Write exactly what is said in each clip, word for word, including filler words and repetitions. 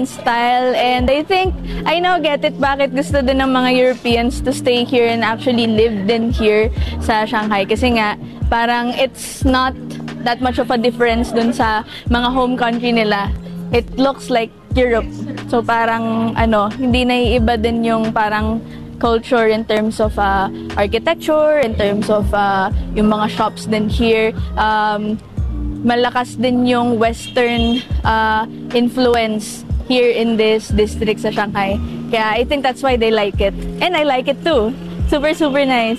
style, and I think I now get it bakit gusto din ng mga Europeans to stay here and actually live din here sa Shanghai, kasi nga parang it's not that much of a difference dun sa mga home country nila. It looks like Europe, so parang ano, hindi naiiba din yung parang culture in terms of uh, architecture, in terms of uh, yung mga shops din here. Um, malakas din yung Western uh, influence here in this district sa Shanghai. Kaya I think that's why they like it. And I like it too. Super, super nice.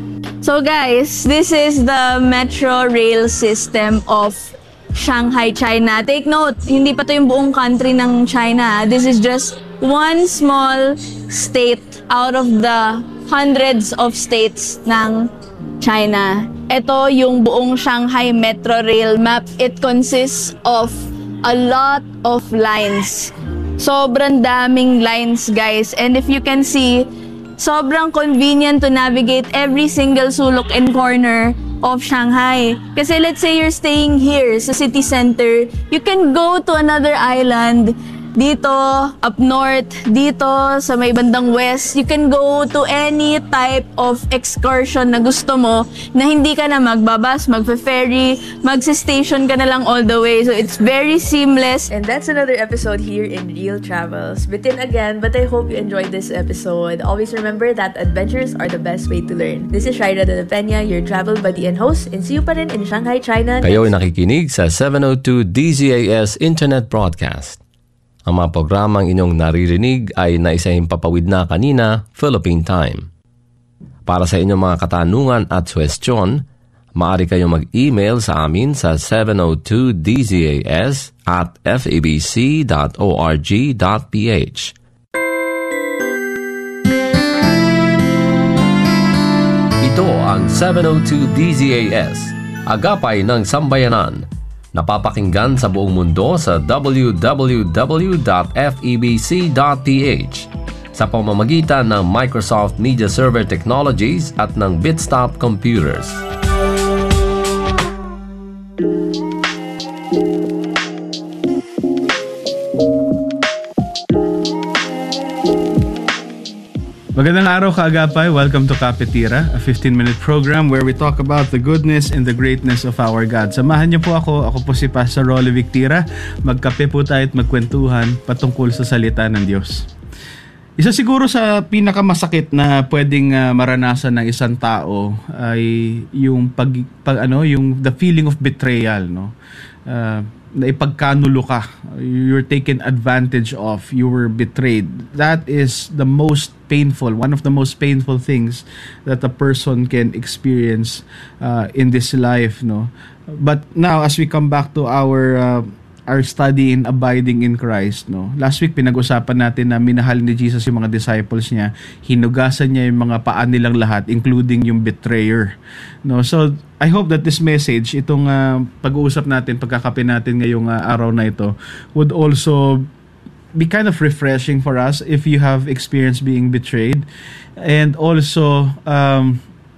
So guys, this is the metro rail system of Shanghai, China. Take note, hindi pa to yung buong country ng China. This is just one small state out of the hundreds of states ng China. Ito yung buong Shanghai Metro Rail map. It consists of a lot of lines. Sobrang daming lines, guys. And if you can see, sobrang convenient to navigate every single sulok and corner of Shanghai. Kasi let's say you're staying here sa city center, you can go to another island dito, up north, dito, sa may bandang west. You can go to any type of excursion na gusto mo na hindi ka na magbabas, magfe-ferry, magsi-station ka na lang all the way. So it's very seamless. And that's another episode here in Real Travels. Bitin again, but I hope you enjoyed this episode. Always remember that adventures are the best way to learn. This is Shaira de la Peña, your travel buddy and host, and see you pa rin in Shanghai, China. Kayo ay nakikinig sa seven oh two D Z A S Internet Broadcast. Ang mga programang inyong naririnig ay naisahing papawid na kanina, Philippine Time. Para sa inyong mga katanungan at suwestyon, maaari kayong mag-email sa amin sa seven oh two D Z A S at f a b c dot org dot p h. Ito ang seven oh two D Z A S, agapay ng sambayanan. Napapakinggan sa buong mundo sa w w w dot f e b c dot p h sa pamamagitan ng Microsoft Media Server Technologies at ng Bitstop Computers. Magandang araw kaagapay. Welcome to Kapitira, a fifteen-minute program where we talk about the goodness and the greatness of our God. Samahan niyo po ako. Ako po si Pastor Rolly Victira. Magkape po tayo at magkwentuhan patungkol sa salita ng Diyos. Isa siguro sa pinakamasakit na pwedeng uh, maranasan ng isang tao ay yung pag, pag ano, yung the feeling of betrayal, no? Uh, na ipagkanulo ka, you're taken advantage of, you were betrayed. That is the most painful, one of the most painful things that a person can experience uh, in this life, no? But now, as we come back to our uh, our study in abiding in Christ, no? Last week pinag-usapan natin na minahal ni Jesus yung mga disciples niya, hinugasan niya yung mga paa nilang lahat, including yung betrayer, no? So I hope that this message, itong uh, pag-uusap natin, pagkakape natin ngayong uh, araw na ito, would also be kind of refreshing for us if you have experienced being betrayed, and also um,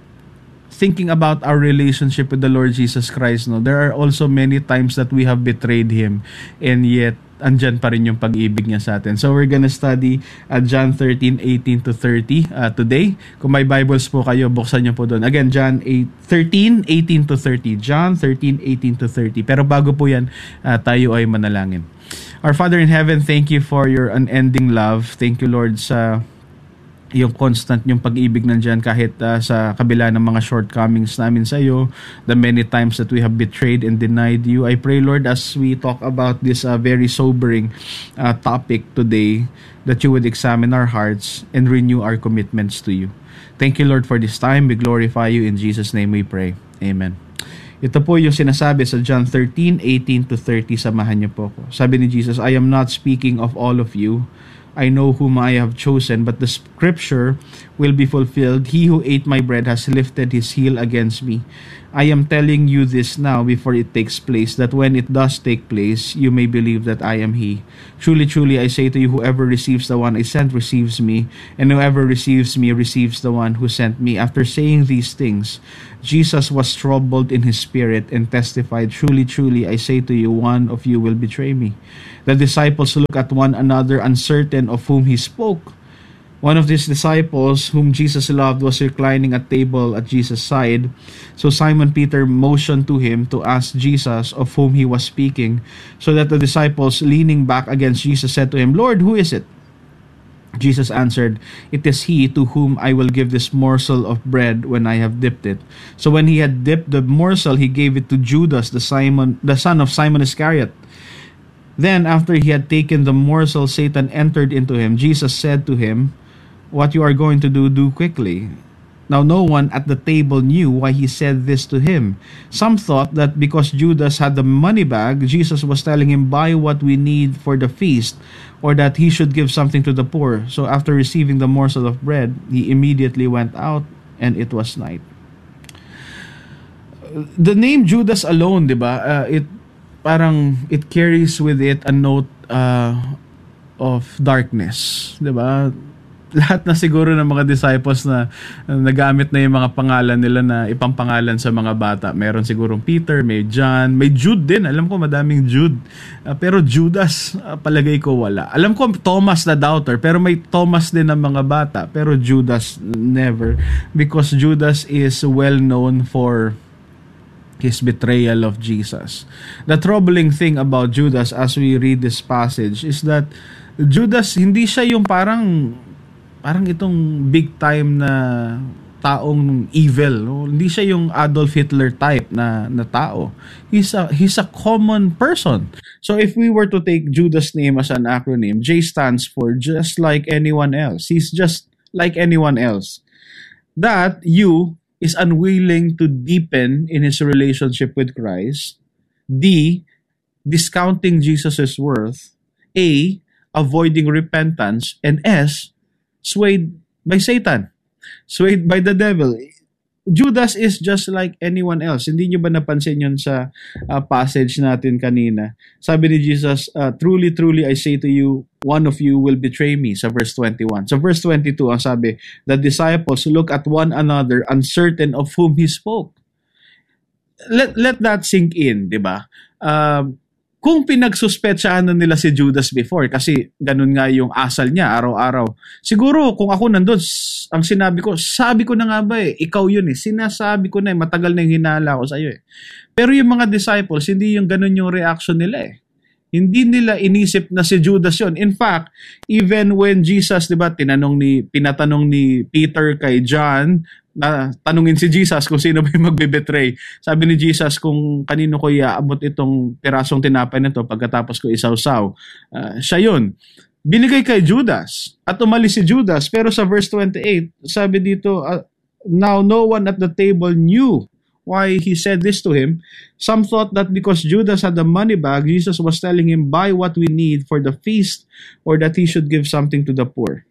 thinking about our relationship with the Lord Jesus Christ. No, there are also many times that we have betrayed Him, and yet andyan pa rin yung pag-ibig niya sa atin. So we're gonna study uh, John thirteen eighteen to thirty uh, today. Kung may Bibles po kayo, buksan niyo po doon. Again, John thirteen eighteen to thirty. John thirteen eighteen to thirty. Pero bago po yan, uh, tayo ay manalangin. Our Father in heaven, thank you for your unending love. Thank you, Lord, sa yung constant yung pag-ibig nandiyan kahit uh, sa kabila ng mga shortcomings namin sa iyo, the many times that we have betrayed and denied you. I pray, Lord, as we talk about this uh, very sobering uh, topic today, that you would examine our hearts and renew our commitments to you. Thank you, Lord, for this time. We glorify you. In Jesus' name we pray. Amen. Ito po yung sinasabi sa John thirteen eighteen to thirty. Samahan niyo po ko. Sabi ni Jesus, I am not speaking of all of you, I know whom I have chosen, but the scripture will be fulfilled. He who ate my bread has lifted his heel against me. I am telling you this now before it takes place, that when it does take place, you may believe that I am he. Truly, truly, I say to you, whoever receives the one I sent receives me, and whoever receives me receives the one who sent me. After saying these things, Jesus was troubled in his spirit and testified, truly, truly, I say to you, one of you will betray me. The disciples looked at one another, uncertain of whom he spoke. One of these disciples, whom Jesus loved, was reclining at table at Jesus' side. So Simon Peter motioned to him to ask Jesus of whom he was speaking, so that the disciples, leaning back against Jesus, said to him, Lord, who is it? Jesus answered, It is he to whom I will give this morsel of bread when I have dipped it. So when he had dipped the morsel, he gave it to Judas, the Simon, the son of Simon Iscariot. Then, after he had taken the morsel, Satan entered into him. Jesus said to him, What you are going to do, do quickly. Now no one at the table knew why he said this to him. Some thought that because Judas had the money bag, Jesus was telling him, buy what we need for the feast, or that he should give something to the poor. So after receiving the morsel of bread, he immediately went out, and it was night. The name Judas alone, di ba? Uh, it parang it carries with it a note uh, of darkness, di ba? Lahat na siguro ng mga disciples na uh, nagamit na yung mga pangalan nila na ipampangalan sa mga bata. Meron sigurong Peter, may John, may Jude din. Alam ko madaming Jude. Uh, pero Judas, uh, palagay ko wala. Alam ko Thomas the Doubter, pero may Thomas din ng mga bata. Pero Judas, never. Because Judas is well known for his betrayal of Jesus. The troubling thing about Judas as we read this passage is that Judas, hindi siya yung parang parang itong big time na taong evil, no? Hindi siya yung Adolf Hitler type na na tao. He's a he's a common person. So if we were to take Judas' name as an acronym, J stands for just like anyone else. He's just like anyone else. That you is unwilling to deepen in his relationship with Christ. D, discounting Jesus' worth. A, avoiding repentance. And S, swayed by Satan, swayed by the devil. Judas is just like anyone else. Hindi nyo ba napansin yun sa uh, passage natin kanina? Sabi ni Jesus, uh, truly, truly, I say to you, one of you will betray me, sa verse twenty-one. Sa verse twenty-two, ang sabi, the disciples look at one another, uncertain of whom he spoke. Let, let that sink in, di ba? Uh, Kung pinagsuspetsyahan na nila si Judas before, kasi ganun nga yung asal niya araw-araw. Siguro kung ako nandun, ang sinabi ko, sabi ko na nga ba eh, ikaw yun eh. Sinasabi ko na eh, matagal na yung hinala ko sa'yo eh. Pero yung mga disciples, hindi yung ganun yung reaction nila eh. Hindi nila inisip na si Judas yun. In fact, even when Jesus, di ba, tinanong ni, pinatanong ni Peter kay John, na tanungin si Jesus kung sino ba yung magbe-betray. Sabi ni Jesus, kung kanino ko iaabot itong pirasong tinapay na to pagkatapos ko isawsaw. Uh, siya yun. Binigay kay Judas at umalis si Judas. Pero sa verse twenty-eight, sabi dito, uh, now no one at the table knew why he said this to him. Some thought that because Judas had the money bag, Jesus was telling him, buy what we need for the feast, or that he should give something to the poor.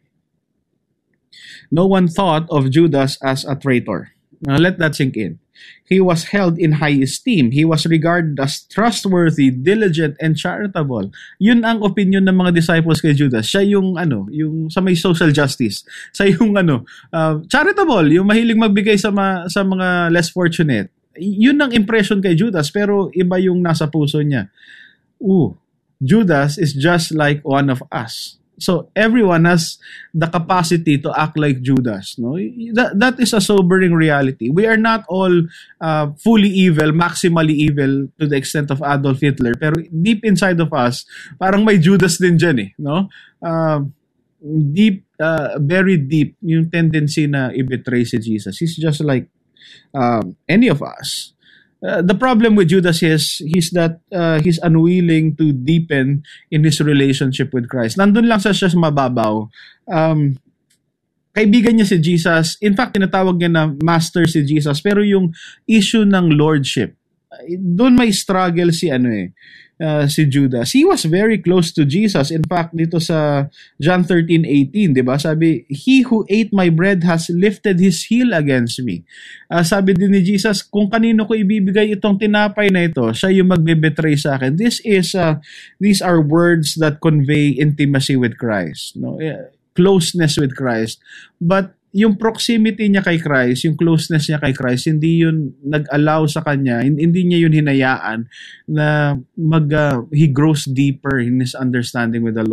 No one thought of Judas as a traitor. Now let that sink in. He was held in high esteem. He was regarded as trustworthy, diligent, and charitable. Yun ang opinion ng mga disciples kay Judas. Siya yung ano, yung sa may social justice. Siya yung ano, uh, charitable, yung mahilig magbigay sa ma, sa mga less fortunate. Yun ang impression kay Judas, pero iba yung nasa puso niya. Ooh, Judas is just like one of us. So everyone has the capacity to act like Judas. No, that that is a sobering reality. We are not all uh, fully evil, maximally evil to the extent of Adolf Hitler. Pero deep inside of us, parang may Judas din dyan eh. No, uh, deep, uh, very deep yung tendency na i-betray si Jesus. He's just like uh, any of us. Uh, the problem with Judas is he's that uh, he's unwilling to deepen in his relationship with Christ. Nandun lang sa siya sa mababaw. Um, kaibigan niya si Jesus. In fact, tinatawag niya na master si Jesus. Pero yung issue ng lordship, doon may struggle si ano eh, uh, si Judas. He was very close to Jesus. In fact, dito sa John thirteen eighteen, 'di ba? Sabi, "He who ate my bread has lifted his heel against me." Uh, sabi din ni Jesus, kung kanino ko ibibigay itong tinapay na ito, siya yung magbe-betray sa akin. This is uh, these are words that convey intimacy with Christ, no? Uh, closeness with Christ. But yung proximity niya kay Christ, yung closeness niya kay Christ, hindi yun nag-allow sa kanya, hindi niya yun hinayaan na mag, uh, he grows deeper in his understanding with the Lord.